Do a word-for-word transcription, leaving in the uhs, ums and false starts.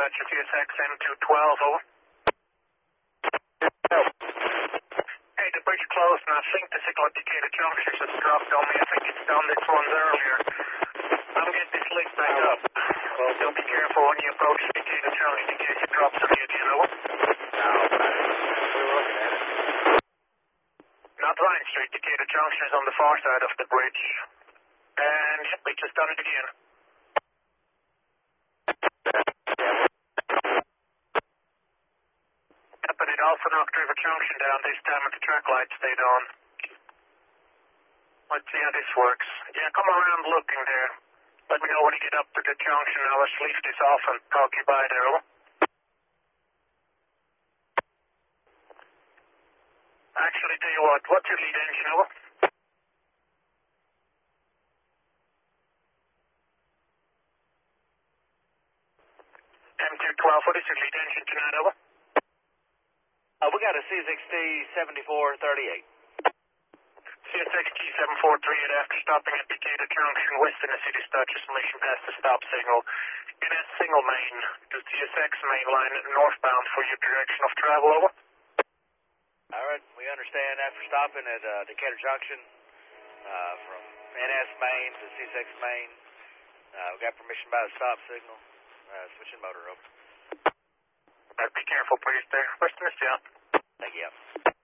dispatch of C S X M two twelve, over. Hey, the bridge closed, and I think the signal at Decatur Junction just dropped on me. I think it's down this one's earlier. I'm getting this link back up. Well, so be careful when you approach Decatur Junction in case it drops on you, do you know? No, we were looking at it. Not Ryan Street, Decatur Junction is on the far side of the bridge. And we just done it again. Yep, and it also knocked River Junction down this time and the track light stayed on. Let's see how this works. Yeah, come around looking there. Let me know when you get up to the junction. I'll just leave this off and talk you by there, over. Actually, tell you what, what's your lead engine, over? M two twelve, what is your lead engine tonight, over? Uh, we got a C S X T seventy-four thirty-eight. C S X T seven four three eight after stopping at Decatur Junction, west in the city start, just mission past the stop signal. It has single main to C S X main line northbound for your direction of travel, over. All right, we understand after stopping at uh, Decatur Junction uh, from N S main to C S X main, uh, we got permission by the stop signal. Uh, switching motor over. Right, be careful, please, there. Western, yeah. Thank you.